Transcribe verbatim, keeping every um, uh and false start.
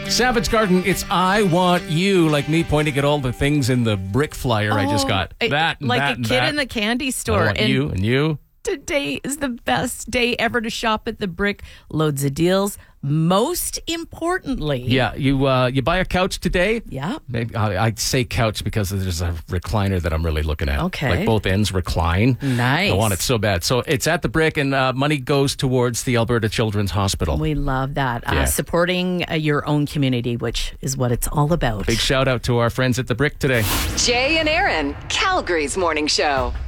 Savage Garden, it's I Want You, like me pointing at all the things in the brick flyer I just got. I- That and like that a and kid that. in the candy I store. want And you and you. today is the best day ever to shop at the Brick. Loads of deals. Most importantly, Yeah, you uh, you buy a couch today. yeah, Maybe, I, I say couch because there's a recliner that I'm really looking at. Okay. Like both ends recline. Nice. I want it so bad. So it's at the Brick, and uh, money goes towards the Alberta Children's Hospital. we love that. Yeah. Uh, supporting uh, your own community, which is what it's all about. Big shout out to our friends at the Brick today. Jay and Aaron, Calgary's morning show.